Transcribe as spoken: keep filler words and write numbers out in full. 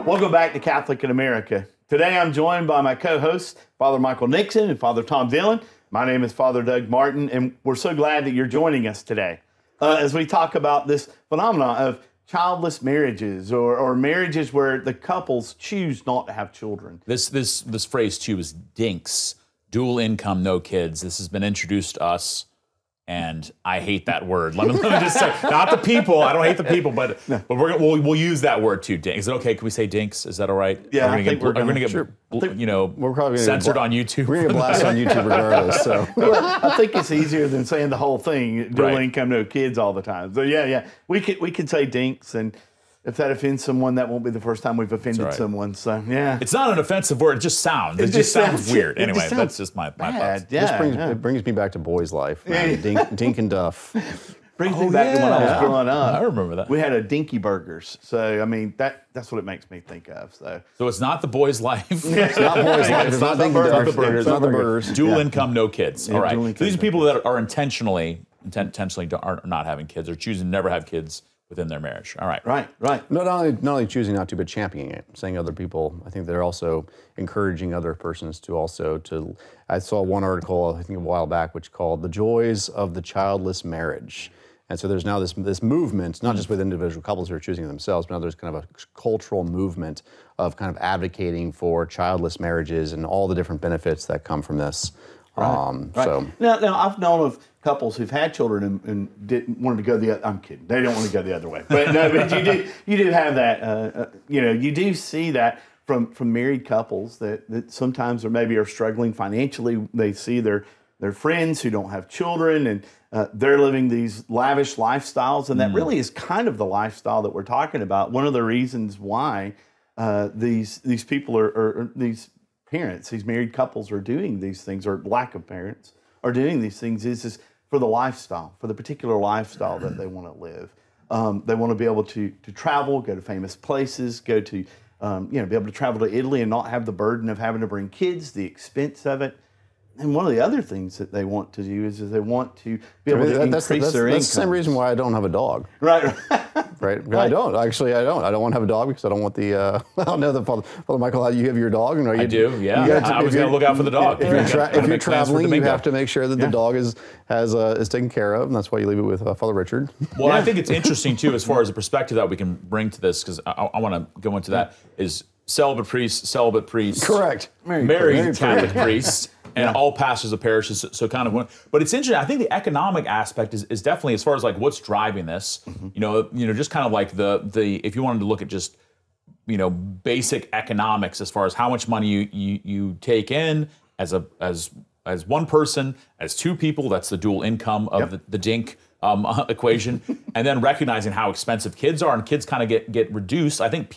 Welcome back to Catholic in America. Today I'm joined by my co-hosts, Father Michael Nixon and Father Tom Dillon. My name is Father Doug Martin, and we're so glad that you're joining us today uh, as we talk about this phenomenon of childless marriages or, or marriages where the couples choose not to have children. This this this phrase too is DINKS, dual income, no kids. This has been introduced to us, and I hate that word. Let me, let me just say, not the people. I don't hate the people, but no. but we're, we'll we'll use that word too. DINKS. Is it okay? Can we say DINKS? Is that all right? Yeah, are we I gonna think get, we're are we gonna, gonna get sure. you know we're probably censored bla- on YouTube. We're gonna get blasted on YouTube regardless. So I think it's easier than saying the whole thing, dual Right. income, no kids all the time. So yeah, yeah, we could we could say DINKS, and if that offends someone, that won't be the first time we've offended right. someone. So yeah, It's not an offensive word. It just sounds. It, It just, just sounds, sounds- weird. it Anyway, just that's sounds just my my bad. thoughts. Yeah, this brings yeah. it brings me back to boys' life, man. Yeah. Dink, Dink and Duff. Brings Oh, me back to when I was yeah. growing up. I remember that. We had a Dinky Burgers. So, I mean, that that's what it makes me think of. So, So it's not the boys' life. It's not boys' life. It's not Dink and burgers. Duff. Not the burgers. It's not the burgers. Dual Yeah. income, no kids. Yeah, All right. dual So income, these are no people that are intentionally, inten- intentionally don't, are not having kids or choosing to never have kids within their marriage. All right. right, right. No, not only, not only choosing not to, but championing it, saying other people. I think they're also encouraging other persons to also to. I saw one article I think a while back which called "The Joys of the Childless Marriage," and so there's now this this movement, not just with individual couples who are choosing themselves, but now there's kind of a cultural movement of kind of advocating for childless marriages and all the different benefits that come from this. Um, Right. So. Now, now, I've known of couples who've had children and, and didn't wanted to go the other. I'm kidding. They don't want to go the other way. But no, but you do you do have that. Uh, uh, you know, you do see that from from married couples that that sometimes or maybe are struggling financially. They see their their friends who don't have children and uh, they're living these lavish lifestyles, and that really is kind of the lifestyle that we're talking about. One of the reasons why uh, these these people are, are, are these parents, these married couples are doing these things, or lack of parents are doing these things, is, is for the lifestyle, for the particular lifestyle that they want to live. Um, they want to be able to to travel, go to famous places, go to, um, you know, be able to travel to Italy and not have the burden of having to bring kids, the expense of it. And one of the other things that they want to do is, is they want to be able to That- that's, increase that's, their that's income. the same reason why I don't have a dog. Right. Right? I don't. Actually, I don't. I don't want to have a dog because I don't want the, uh, I don't know, the Father, Father Michael, you have your dog? Or you, I do, yeah. you gotta- I was if going to you're- look out for the dog. If you're, tra- Gotta if you're make plans for traveling, you Domingo. have to make sure that Yeah. the dog is has uh, is taken care of, and that's why you leave it with uh, Father Richard. Well, I think it's interesting too, as far as the perspective that we can bring to this, because I, I want to go into that, is celibate priests, celibate priests, Correct. married, Married Catholic priests, and all pastors of parishes. So, so kind of, one, but it's interesting. I think the economic aspect is, is definitely, as far as like what's driving this. Mm-hmm. You know, you know, just kind of like the the if you wanted to look at just you know basic economics as far as how much money you you, you take in as a as as one person, as two people. That's the dual income of Yep. the, the DINK um, equation, and then recognizing how expensive kids are, and kids kind of get get reduced. I think